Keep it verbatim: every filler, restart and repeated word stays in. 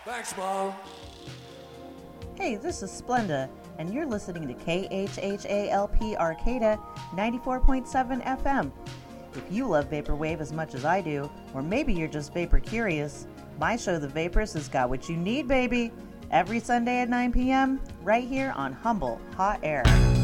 Thanks, Mom. Hey, this is Splenda, and you're listening to K H H A L P Arcata ninety-four point seven F M. If you love Vaporwave as much as I do, or maybe you're just vapor curious, my show, The Vapors, has got what you need, baby. Every Sunday at nine p.m., right here on Humble Hot Air.